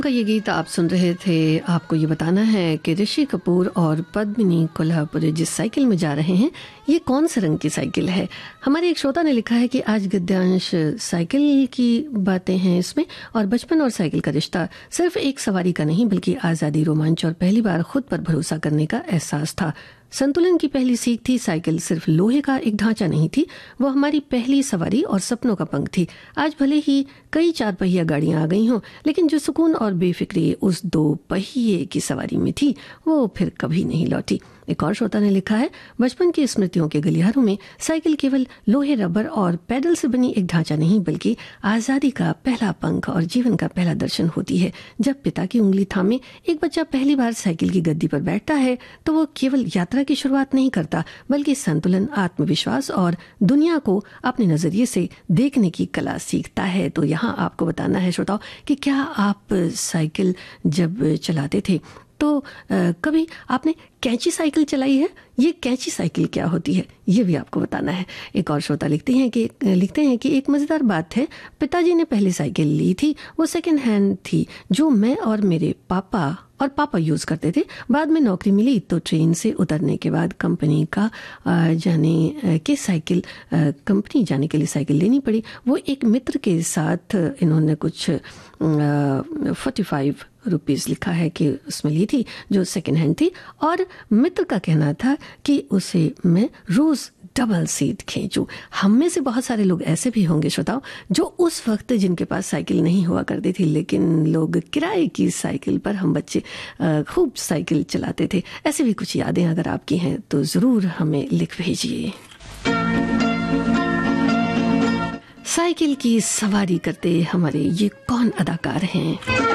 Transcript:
का ये गीत आप सुन रहे थे। आपको ये बताना है कि ऋषि कपूर और पद्मिनी कोल्हापुरी जिस साइकिल में जा रहे हैं, ये कौन से रंग की साइकिल है। हमारे एक श्रोता ने लिखा है कि आज गद्यांश साइकिल की बातें हैं इसमें, और बचपन और साइकिल का रिश्ता सिर्फ एक सवारी का नहीं बल्कि आज़ादी, रोमांच और पहली बार खुद पर भरोसा करने का एहसास था। संतुलन की पहली सीख थी। साइकिल सिर्फ लोहे का एक ढांचा नहीं थी, वो हमारी पहली सवारी और सपनों का पंख थी। आज भले ही कई 4 पहिया गाड़ियां आ गई हों, लेकिन जो सुकून और बेफिक्री उस 2 पहिए की सवारी में थी वो फिर कभी नहीं लौटी। एक और श्रोता ने लिखा है, बचपन की स्मृतियों के गलियारों में साइकिल केवल लोहे, रबर और पैडल से बनी एक ढांचा नहीं बल्कि आज़ादी का पहला पंख और जीवन का पहला दर्शन होती है। जब पिता की उंगली थामे एक बच्चा पहली बार साइकिल की गद्दी पर बैठता है तो वो केवल यात्रा की शुरुआत नहीं करता बल्कि संतुलन, आत्मविश्वास और दुनिया को अपने नजरिए से देखने की कला सीखता है। तो यहाँ आपको बताना है श्रोताओं कि क्या आप साइकिल जब चलाते थे तो कभी आपने कैंची साइकिल चलाई है? ये कैंची साइकिल क्या होती है ये भी आपको बताना है। एक और श्रोता लिखते हैं कि एक मज़ेदार बात है, पिताजी ने पहली साइकिल ली थी, वो सेकंड हैंड थी जो मैं और मेरे पापा यूज़ करते थे। बाद में नौकरी मिली तो ट्रेन से उतरने के बाद कंपनी जाने के लिए साइकिल लेनी पड़ी। वो एक मित्र के साथ इन्होंने कुछ 45 रुपीज़ लिखा है कि उसमें ली थी जो सेकंड हैंड थी, और मित्र का कहना था कि उसे मैं रोज़ डबल सीट खींचूं। हम में से बहुत सारे लोग ऐसे भी होंगे श्रोताओं जो उस वक्त जिनके पास साइकिल नहीं हुआ करती थी, लेकिन लोग किराए की साइकिल पर, हम बच्चे खूब साइकिल चलाते थे। ऐसे भी कुछ यादें अगर आपकी हैं तो ज़रूर हमें लिख भेजिए। साइकिल की सवारी करते हमारे ये कौन अदाकार हैं?